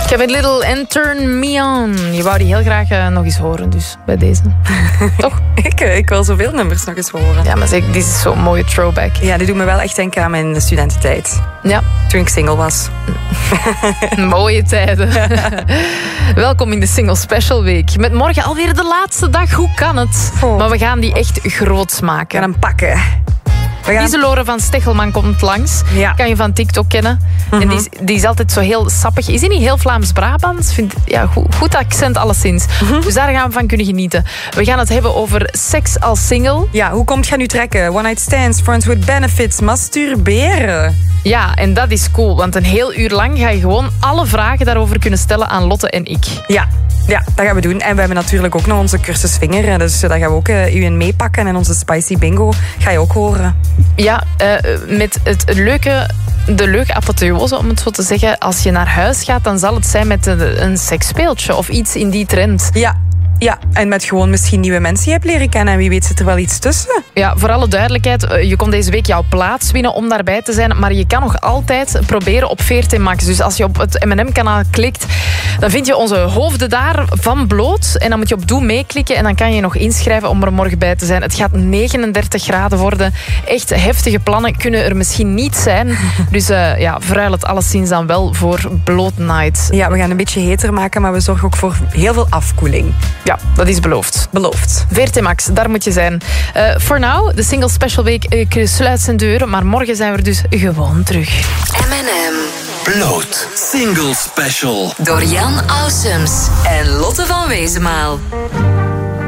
Kevin Little en Turn Me On. Je wou die heel graag nog eens horen, dus bij deze. Toch? Ik wil zoveel nummers nog eens horen. Ja, maar dit is zo'n mooie throwback. Ja, die doet me wel echt denken aan mijn studententijd. Ja. Toen ik single was. Mooie tijden. Welkom in de Single Special Week. Met morgen alweer de laatste dag. Hoe kan het? Oh. Maar we gaan die echt groots maken. We gaan hem pakken. Iselore van Stechelman komt langs. Ja. Kan je van TikTok kennen. En die is altijd zo heel sappig. Is die niet heel Vlaams-Brabants? Goed accent alleszins. Dus daar gaan we van kunnen genieten. We gaan het hebben over seks als single. Ja, hoe komt het nu trekken? One night stands, friends with benefits, masturberen. Ja, en dat is cool. Want een heel uur lang ga je gewoon alle vragen daarover kunnen stellen aan Lotte en ik. Ja, dat gaan we doen. En we hebben natuurlijk ook nog onze cursus vinger. Dus daar gaan we ook u in meepakken. En onze spicy bingo ga je ook horen. Ja, met de leuke apotheose, om het zo te zeggen. Als je naar huis gaat, dan zal het zijn met een seksspeeltje of iets in die trend. Ja, en met gewoon misschien nieuwe mensen die je hebt leren kennen. En wie weet zit er wel iets tussen. Ja, voor alle duidelijkheid, je kon deze week jouw plaats winnen om daarbij te zijn. Maar je kan nog altijd proberen op VRT Max. Dus als je op het M&M-kanaal klikt, dan vind je onze hoofden daar van bloot. En dan moet je op Doe meeklikken en dan kan je nog inschrijven om er morgen bij te zijn. Het gaat 39 graden worden. Echt heftige plannen kunnen er misschien niet zijn. Dus verruil het alleszins dan wel voor Bloot Night. Ja, we gaan een beetje heter maken, maar we zorgen ook voor heel veel afkoeling. Ja, dat is beloofd. Beloofd. VRT Max, daar moet je zijn. For now, de Single Special Week sluit zijn deuren, maar morgen zijn we dus gewoon terug. M&M. Bloot Single Special. Door Jan Ausums en Lotte van Wezenmaal.